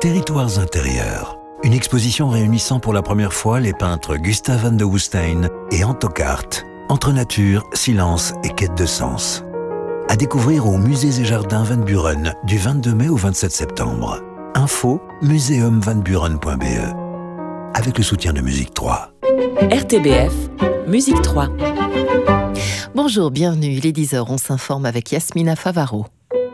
Territoires intérieurs. Une exposition réunissant pour la première fois les peintres Gustave van de Woestijn et Anto Kaart. Entre nature, silence et quête de sens. À découvrir au Musées et Jardins Van Buren du 22 mai au 27 septembre. Info museumvanburen.be. Avec le soutien de Musique 3. RTBF, Musique 3. Bonjour, bienvenue, il est 10h, on s'informe avec Yasmina Favaro.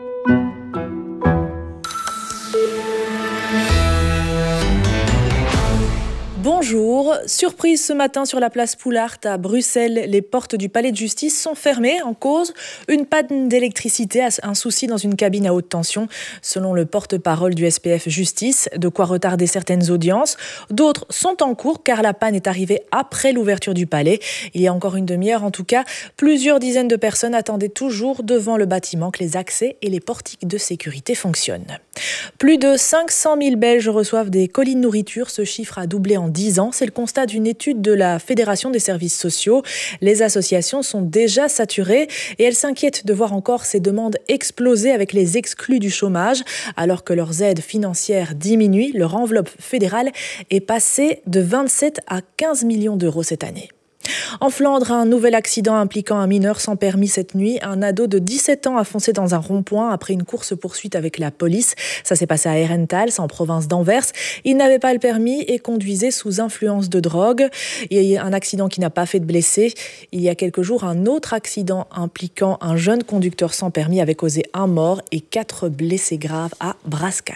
Bonjour, surprise ce matin sur la place Poulart à Bruxelles. Les portes du palais de justice sont fermées en cause une panne d'électricité, un souci dans une cabine à haute tension. Selon le porte-parole du SPF Justice, de quoi retarder certaines audiences. D'autres sont en cours car la panne est arrivée après l'ouverture du palais. Il y a encore une demi-heure en tout cas, plusieurs dizaines de personnes attendaient toujours devant le bâtiment que les accès et les portiques de sécurité fonctionnent. Plus de 500 000 Belges reçoivent des colis de nourriture. Ce chiffre a doublé en 10 ans. C'est le constat d'une étude de la Fédération des services sociaux. Les associations sont déjà saturées et elles s'inquiètent de voir encore ces demandes exploser avec les exclus du chômage. Alors que leurs aides financières diminuent, leur enveloppe fédérale est passée de 27 à 15 millions d'euros cette année. En Flandre, un nouvel accident impliquant un mineur sans permis cette nuit. Un ado de 17 ans a foncé dans un rond-point après une course-poursuite avec la police. Ça s'est passé à Herentals, en province d'Anvers. Il n'avait pas le permis et conduisait sous influence de drogue. Il y a eu un accident qui n'a pas fait de blessés. Il y a quelques jours, un autre accident impliquant un jeune conducteur sans permis avait causé un mort et 4 blessés graves à Brascat.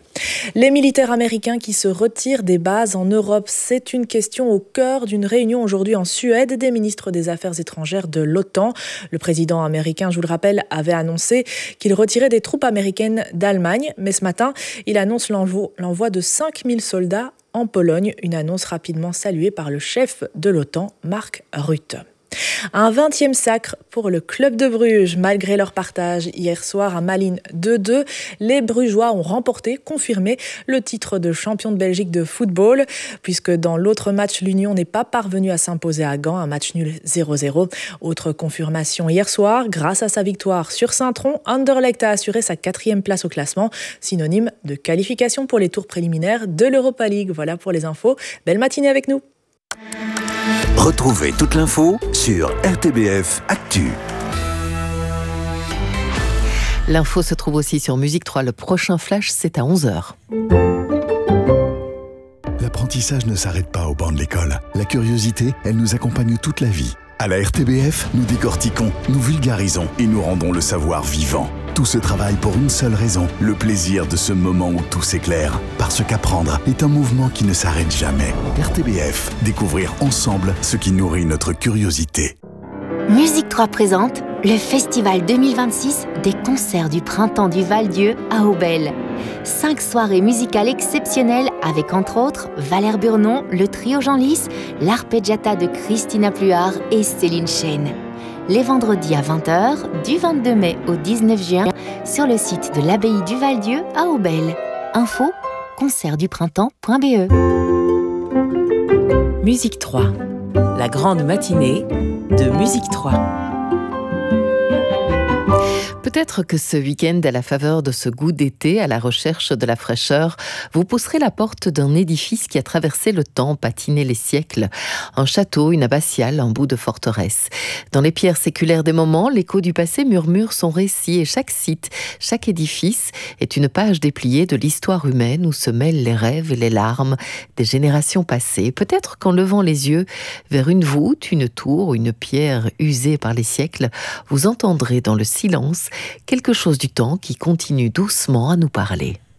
Les militaires américains qui se retirent des bases en Europe, c'est une question au cœur d'une réunion aujourd'hui en Suède des ministres des Affaires étrangères de l'OTAN. Le président américain, je vous le rappelle, avait annoncé qu'il retirait des troupes américaines d'Allemagne. Mais ce matin, il annonce l'envoi de 5000 soldats en Pologne, une annonce rapidement saluée par le chef de l'OTAN, Mark Rutte. Un 20e sacre pour le club de Bruges. Malgré leur partage hier soir à Malines 2-2, les Brugeois ont confirmé le titre de champion de Belgique de football, puisque dans l'autre match, l'Union n'est pas parvenue à s'imposer à Gand, un match nul 0-0. Autre confirmation hier soir, grâce à sa victoire sur Saint-Tron, Anderlecht a assuré sa 4e place au classement, synonyme de qualification pour les tours préliminaires de l'Europa League. Voilà pour les infos. Belle matinée avec nous. Retrouvez toute l'info sur RTBF Actu. L'info se trouve aussi sur Musique 3. Le prochain flash, c'est à 11h. L'apprentissage ne s'arrête pas au banc de l'école. La curiosité, elle nous accompagne toute la vie. À la RTBF, nous décortiquons, nous vulgarisons et nous rendons le savoir vivant. Tout ce travail pour une seule raison, le plaisir de ce moment où tout s'éclaire. Parce qu'apprendre est un mouvement qui ne s'arrête jamais. RTBF, découvrir ensemble ce qui nourrit notre curiosité. Musique 3 présente le Festival 2026 des concerts du printemps du Val-Dieu à Aubel. 5 soirées musicales exceptionnelles avec entre autres Valère Burnon, le trio Jean Lys, l'arpeggiata de Christina Pluart et Céline Chêne. Les vendredis à 20h, du 22 mai au 19 juin, sur le site de l'abbaye du Val-Dieu à Aubel. Info, concertduprintemps.be. Musique 3, la grande matinée de Musique 3. Peut-être que ce week-end, à la faveur de ce goût d'été, à la recherche de la fraîcheur, vous pousserez la porte d'un édifice qui a traversé le temps, patiné les siècles. Un château, une abbatiale, un bout de forteresse. Dans les pierres séculaires des moments, l'écho du passé murmure son récit et chaque site, chaque édifice est une page dépliée de l'histoire humaine où se mêlent les rêves et les larmes des générations passées. Peut-être qu'en levant les yeux vers une voûte, une tour ou une pierre usée par les siècles, vous entendrez dans le silence quelque chose du temps qui continue doucement à nous parler.